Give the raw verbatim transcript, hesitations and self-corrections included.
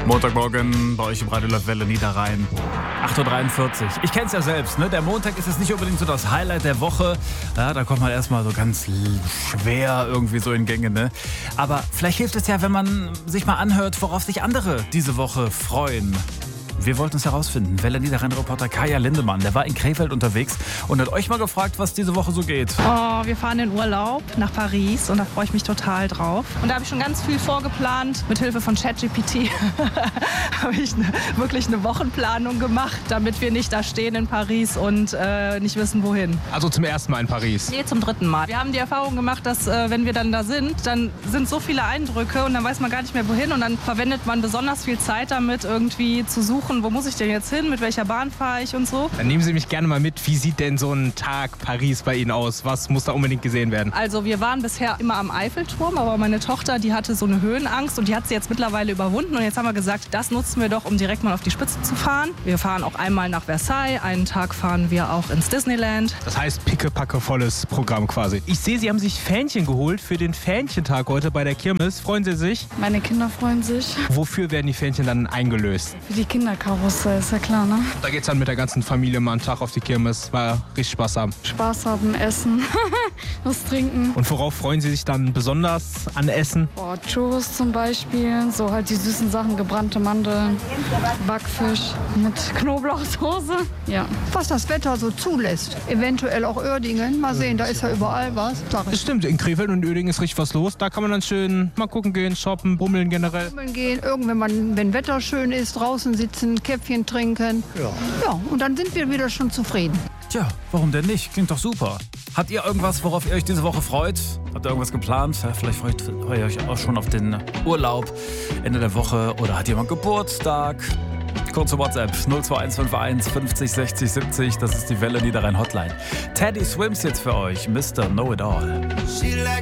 Montagmorgen bei euch im Radio Love Welle Niederrhein. acht Uhr dreiundvierzig. Ich kenne es ja selbst, ne? Der Montag ist jetzt nicht unbedingt so das Highlight der Woche. Ja, da kommt man erstmal so ganz schwer irgendwie so in Gänge, ne? Aber vielleicht hilft es ja, wenn man sich mal anhört, worauf sich andere diese Woche freuen. Wir wollten es herausfinden. Welle Niederrhein-Reporter Kaya Lindemann, der war in Krefeld unterwegs und hat euch mal gefragt, was diese Woche so geht. Oh, wir fahren in Urlaub nach Paris und da freue ich mich total drauf. Und da habe ich schon ganz viel vorgeplant. Mit Hilfe von ChatGPT habe ich ne, wirklich eine Wochenplanung gemacht, damit wir nicht da stehen in Paris und äh, nicht wissen, wohin. Also zum ersten Mal in Paris? Nee, zum dritten Mal. Wir haben die Erfahrung gemacht, dass äh, wenn wir dann da sind, dann sind so viele Eindrücke und dann weiß man gar nicht mehr, wohin. Und dann verwendet man besonders viel Zeit damit, irgendwie zu suchen, wo muss ich denn jetzt hin, mit welcher Bahn fahre ich und so. Dann nehmen Sie mich gerne mal mit. Wie sieht denn so ein Tag Paris bei Ihnen aus? Was muss da unbedingt gesehen werden? Also wir waren bisher immer am Eiffelturm, aber meine Tochter, die hatte so eine Höhenangst und die hat sie jetzt mittlerweile überwunden. Und jetzt haben wir gesagt, das nutzen wir doch, um direkt mal auf die Spitze zu fahren. Wir fahren auch einmal nach Versailles, einen Tag fahren wir auch ins Disneyland. Das heißt pickepackevolles Programm quasi. Ich sehe, Sie haben sich Fähnchen geholt für den Fähnchentag heute bei der Kirmes. Freuen Sie sich? Meine Kinder freuen sich. Wofür werden die Fähnchen dann eingelöst? Für die Kinderkarussell, ist ja klar, ne? Da geht's dann mit der ganzen Familie mal einen Tag auf die Kirmes. Mal richtig Spaß haben. Spaß haben, essen, was trinken. Und worauf freuen Sie sich dann besonders an Essen? Boah, Churros zum Beispiel, so halt die süßen Sachen, gebrannte Mandeln, Backfisch mit Knoblauchsoße. Ja. Was das Wetter so zulässt. Eventuell auch Uerdingen. Mal sehen, da ist ja überall was. Sag Das ich. stimmt, in Krefeld und Uerdingen ist richtig was los. Da kann man dann schön mal gucken gehen, shoppen, bummeln generell. Bummeln gehen, irgendwann, man, wenn Wetter schön ist, draußen sitzen, Käffchen trinken. Ja. Ja, und dann sind wir wieder schon zufrieden. Tja, warum denn nicht? Klingt doch super. Habt ihr irgendwas, worauf ihr euch diese Woche freut? Habt ihr irgendwas geplant? Ja, vielleicht freut ihr euch auch schon auf den Urlaub Ende der Woche. Oder hat jemand Geburtstag? Kurze WhatsApp null zwei eins fünf eins fünfzig sechzig siebzig. Das ist die Welle Niederrhein Hotline. Teddy Swims jetzt für euch. Mister Know It All.